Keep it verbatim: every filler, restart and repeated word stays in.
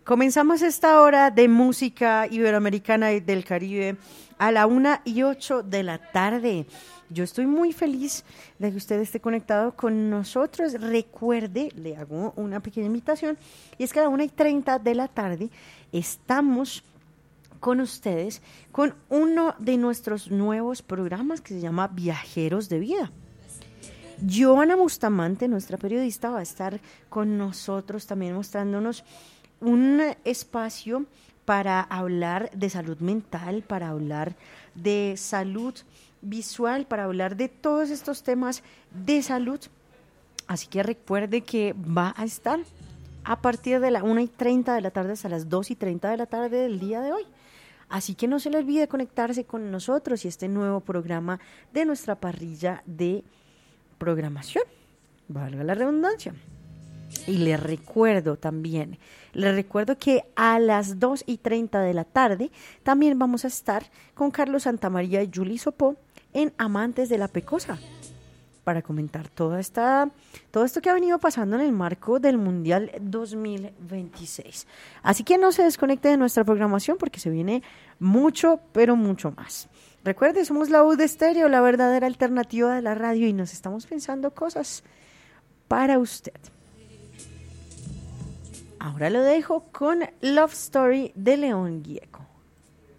Comenzamos esta hora de música iberoamericana y del Caribe a la una y ocho de la tarde. Yo estoy muy feliz de que usted esté conectado con nosotros. Recuerde, le hago una pequeña invitación, y es que a la una y treinta de la tarde estamos con ustedes con uno de nuestros nuevos programas que se llama Viajeros de Vida. Joana Bustamante, nuestra periodista, va a estar con nosotros también mostrándonos un espacio para hablar de salud mental, para hablar de salud visual, para hablar de todos estos temas de salud. Así que recuerde que va a estar a partir de la una y treinta de la tarde hasta las dos y treinta de la tarde del día de hoy. Así que no se le olvide conectarse con nosotros y este nuevo programa de nuestra parrilla de programación, valga la redundancia. Y le recuerdo también, le recuerdo que a las dos y treinta de la tarde también vamos a estar con Carlos Santamaría y Julie Sopó en Amantes de la Pecosa, para comentar toda esta, todo esto que ha venido pasando en el marco del Mundial dos mil veintiséis. Así que no se desconecte de nuestra programación porque se viene mucho, pero mucho más. Recuerde, somos la U de Estéreo, la verdadera alternativa de la radio, y nos estamos pensando cosas para usted. Ahora lo dejo con Love Story de León Gieco.